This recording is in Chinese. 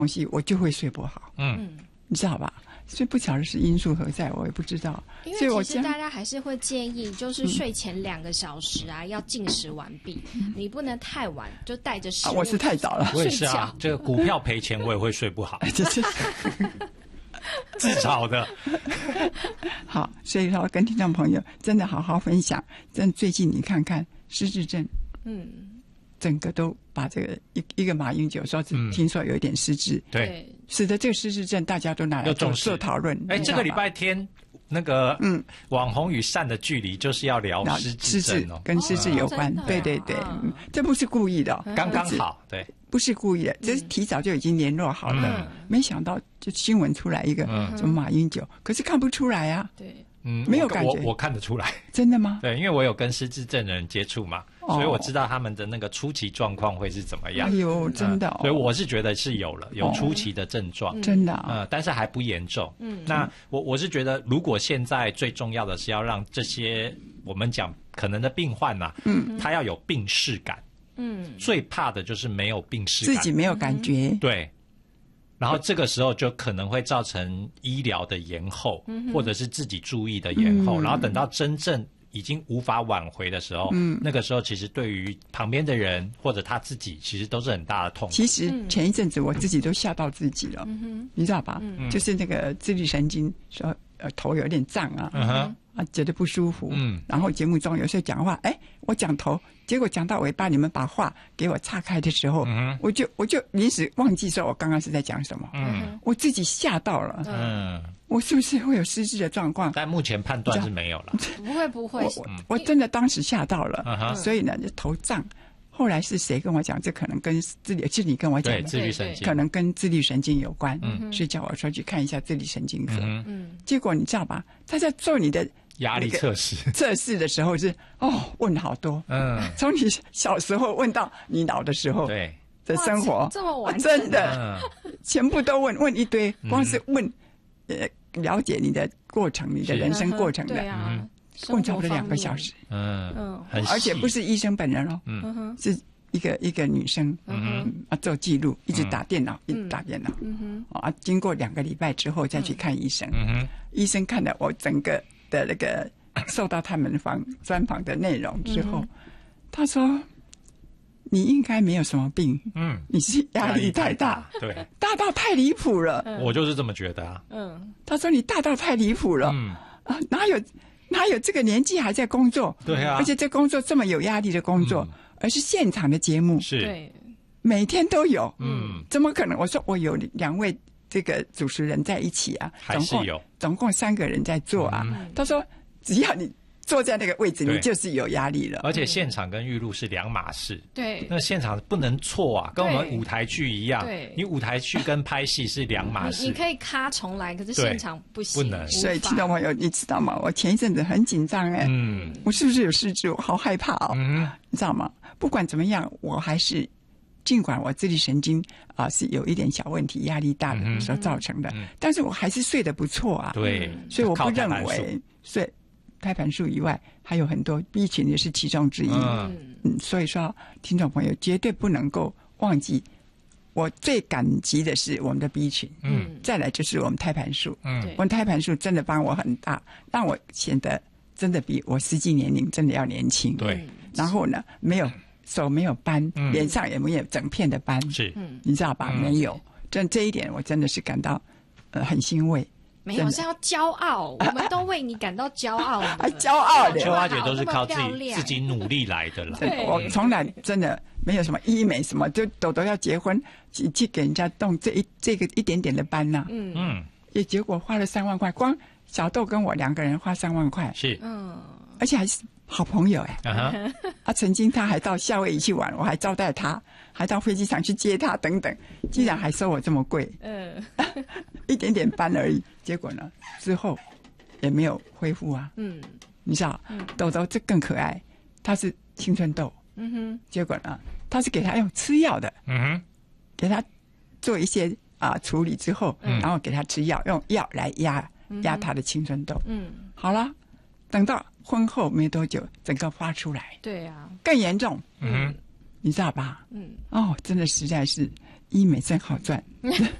东西，我就会睡不好。你知道吧？所以不晓得是因素何在，我也不知道。 因为其实大家还是会建议，就是睡前2个小时啊，要进食完毕。你不能太晚就带着食物。 我是太早了， 我也是啊。这个股票赔钱，我也会睡不好。自找的。 好，所以说跟听众朋友真的好好分享。真最近你看看失智症，整个都把这个一个马英九说听说有一点失智， 对， 使得这个失智症大家都拿来做讨论。 这个礼拜天那个网红与善的距离就是要聊失智症哦， 跟失智有关。对对对，这不是故意的， 刚刚好，对， 不是故意的，这是提早就已经联络好了。没想到就新闻出来一个什么马英九，可是看不出来啊。 对。 没有感觉， 我看得出来。 真的吗？ 对，因为我有跟失智症的人接触嘛，所以我知道他们的那个初期状况会是怎么样。 哎呦，真的所以我是觉得是有初期的症状， 真的但是还不严重。那我是觉得，如果现在最重要的是要让这些我们讲可能的病患嘛，他要有病识感。最怕的就是没有病识感， 自己没有感觉。 对。然后这个时候就可能会造成医疗的延后，或者是自己注意的延后，然后等到真正已经无法挽回的时候，那个时候其实对于旁边的人或者他自己，其实都是很大的痛苦。 其实前一阵子我自己都吓到自己了，你知道吧？就是那个自律神经说头有点胀啊，觉得不舒服。然后节目中有时候讲话，我讲头，结果讲到尾巴，你们把话给我岔开的时候，我就临时忘记说我刚刚是在讲什么，我自己吓到了。我是不是会有失智的状况？ 但目前判断是没有了。 不会。 我真的当时吓到了，所以呢就头胀。后来是谁跟我讲？这可能跟是你跟我讲的， 自律神经可能跟自律神经有关。所以叫我说去看一下自律神经科。结果你知道吧？他在做你的压力测试的时候是问好多。从你小时候问到你老的时候， 对的生活这么完真的全部都问一堆，光是问了解你的过程，你的人生过程的。问差不多2个小时，而且不是医生本人哦，是一个女生，做记录，一直打电脑，经过2个礼拜之后再去看医生，医生看了我整个的那个受到他们专访的内容之后，他说你应该没有什么病，你是压力太大， 对， 大到太离谱了， 我就是这么觉得啊， 他说你大到太离谱了，哪有这个年纪还在工作？ 对啊， 而且这工作这么有压力的工作，而是现场的节目， 是每天都有。怎么可能？我说我有2位这个主持人在一起啊， 还是有总共3个人在做啊。他说只要你坐在那个位置，你就是有压力了。 而且现场跟预录是2码事， 对， 那现场不能错啊，跟我们舞台剧一样。对，你舞台剧跟拍戏是2码事，你可以咔重来，可是现场不行， 不能。 所以听众朋友，你知道吗？我前一阵子很紧张我是不是有失智？我好害怕你知道吗？不管怎么样，我还是尽管我自律神经是有一点小问题，压力大的所造成的，但是我还是睡得不错啊。 对， 所以我不认为睡。胎盘素以外，还有很多 B 群也是其中之一。所以说，听众朋友绝对不能够忘记，我最感激的是我们的 B 群。再来就是我们胎盘素。我们胎盘素真的帮我很大，让我显得真的比我实际年龄真的要年轻。 对。 然后呢，手没有斑，脸上也没有整片的斑。 是。 你知道吧？没有。这一点我真的是感到很欣慰。 没有，是要骄傲，我们都为你感到骄傲。 骄傲的， 秋花姐都是靠自己努力来的了。 我从来真的没有什么医美什么，就豆豆要结婚去给人家动这个一点点的斑呐。也结果花了3万块，光小豆跟我2个人花3万块。 是， 而且还是好朋友曾经他还到夏威夷去玩，我还招待他，还到飞机场去接他等等，居然还收我这么贵。一点点斑而已，结果呢之后也没有恢复啊。你知道豆豆这更可爱，他是青春痘。结果呢他是给他用吃药的。给他做一些处理之后，然后给他吃药，用药来压他的青春痘。好了，等到婚后没多久，整个发出来。 对啊， 更严重。你知道吧？真的实在是医美真好赚。